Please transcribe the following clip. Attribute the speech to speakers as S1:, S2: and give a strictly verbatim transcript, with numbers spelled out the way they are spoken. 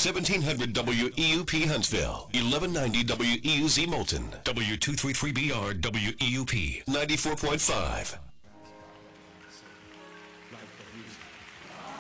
S1: seventeen hundred W E U P Huntsville, eleven ninety W E U Z Moulton,
S2: W two thirty-three B R W E U P,
S1: ninety-four point five.